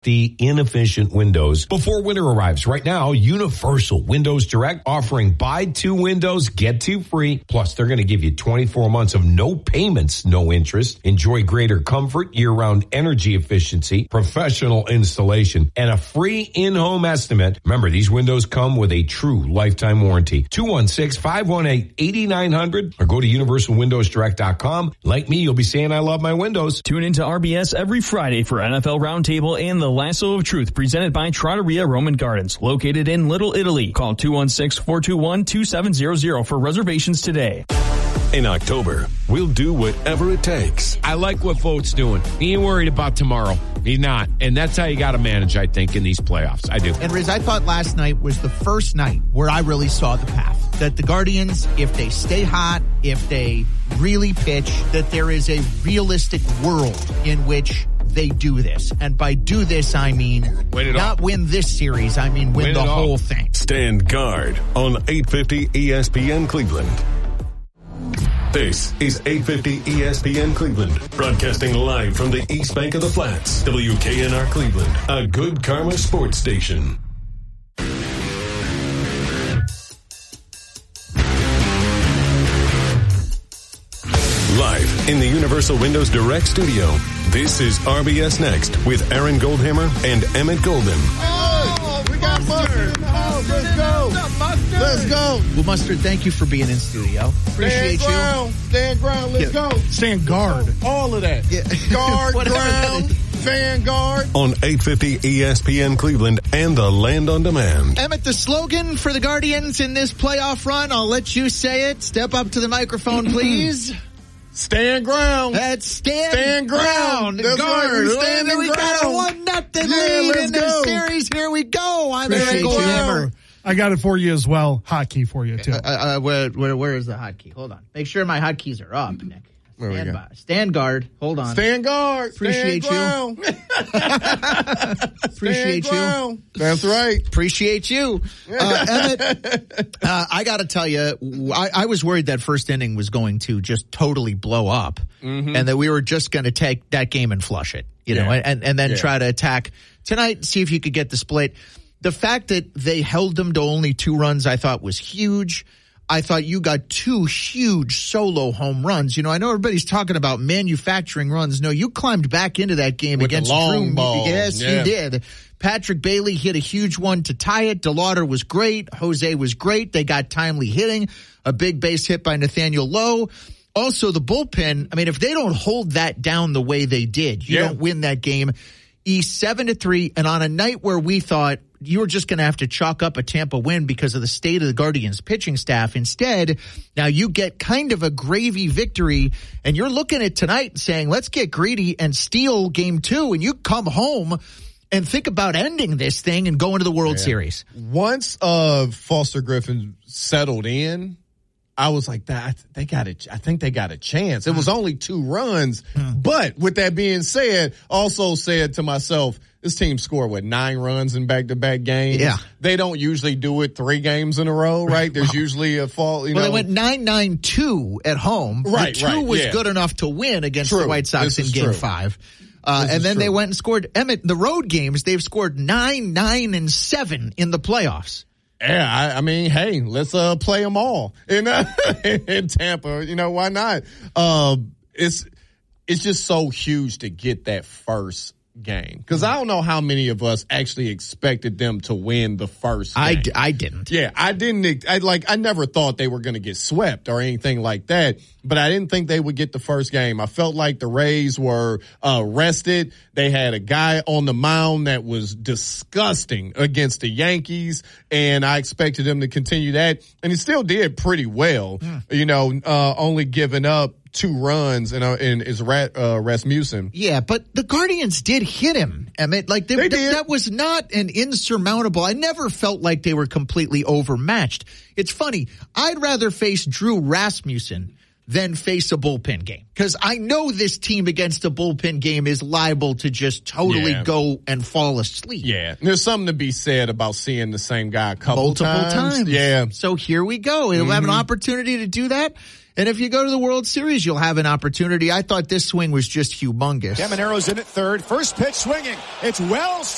the inefficient windows before winter arrives. Right now, Universal Windows Direct offering buy 2 windows, get 2 free. Plus, they're going to give you 24 months of no payments, no interest. Enjoy greater comfort, year-round energy efficiency, professional installation, and a free in-home estimate. Remember, these windows come with a true lifetime warranty. 216-518-8900 or go to universalwindowsdirect.com. Like me, you'll be saying I love my windows. Tune into RBS every Friday for NFL Roundtable and the Lasso of Truth, presented by Trattoria Roman Gardens, located in Little Italy. Call 216-421-2700 for reservations today. In October, we'll do whatever it takes. I like what Vogt's doing. He ain't worried about tomorrow. He's not. And that's how you got to manage, I think, in these playoffs. I do. And Riz, I thought last night was the first night where I really saw the path. That the Guardians, if they stay hot, if they really pitch, that there is a realistic world in which they do this. And by do this, I mean not win this series. I mean win the whole thing. Stand guard on 850 ESPN Cleveland. This is 850 ESPN Cleveland, broadcasting live from the East Bank of the Flats. WKNR Cleveland, a good karma sports station. Live in the Universal Windows Direct studio, this is RBS Next with Aaron Goldhammer and Emmett Golden. Oh, we got Mustard in the house. Let's go. Let's go. Well, Mustard, thank you for being in studio. Appreciate you. Stand ground. Let's go. Stand guard. All of that. Yeah. Guard, ground, fan guard. On 850 ESPN Cleveland and the Land on Demand. Emmett, the slogan for the Guardians in this playoff run, I'll let you say it. Step up to the microphone, please. Stand ground. That's stand ground. That's Guard, right. Standing we got a 1-0 lead in this series. Here we go. I'm Aaron Goldhammer. I got it for you as well. Hotkey for you, too. Where is the hotkey? Hold on. Make sure my hotkeys are up, Nick. Stand by. Stand guard. Hold on. Stand guard. Appreciate you. Appreciate you. That's right. Appreciate you. Emmett, I got to tell you, I was worried that first inning was going to just totally blow up and that we were just going to take that game and flush it, you know, and then try to attack tonight, see if you could get the split. The fact that they held them to only 2 runs, I thought was huge. I thought you got 2 huge solo home runs. You know, I know everybody's talking about manufacturing runs. No, you climbed back into that game with against the long Drew. ball. Yes, you did. Patrick Bailey hit a huge one to tie it. DeLauder was great. Jose was great. They got timely hitting. A big base hit by Nathaniel Lowe. Also, the bullpen, I mean, if they don't hold that down the way they did, you don't win that game. East 7-3, and on a night where we thought you were just going to have to chalk up a Tampa win because of the state of the Guardians pitching staff. Instead, now you get kind of a gravy victory, and you're looking at tonight saying, let's get greedy and steal game 2, and you come home and think about ending this thing and going to the World Series. Once Foster Griffin settled in, I was like, I think they got a chance. It was only 2 runs. But with that being said, also said to myself, this team scored, 9 runs in back-to-back games? Yeah. They don't usually do it 3 games in a row, right? There's usually a fall, Well, they went 9-9-2 at home. Right, the 2 was good enough to win against the White Sox in Game 5. And then they went and scored, Emmett, the road games, they've scored 9, 9, and 7 in the playoffs. Yeah, I mean, hey, let's play them all in Tampa. You know, why not? It's just so huge to get that first game because I don't know how many of us actually expected them to win the first game. I didn't. Yeah, I didn't. I never thought they were going to get swept or anything like that, but I didn't think they would get the first game. I felt like the Rays were rested. They had a guy on the mound that was disgusting against the Yankees, and I expected them to continue that, and he still did pretty well, you know, only giving up 2 runs in is Rasmussen. Yeah, but the Guardians did hit him, Emmett. Like they did. That was not an insurmountable. I never felt like they were completely overmatched. It's funny. I'd rather face Drew Rasmussen than face a bullpen game because I know this team against a bullpen game is liable to just totally go and fall asleep. Yeah, there's something to be said about seeing the same guy multiple times. Yeah. So here we go. We'll have an opportunity to do that. And if you go to the World Series, you'll have an opportunity. I thought this swing was just humongous. Caminero's in at third. First pitch swinging. It's well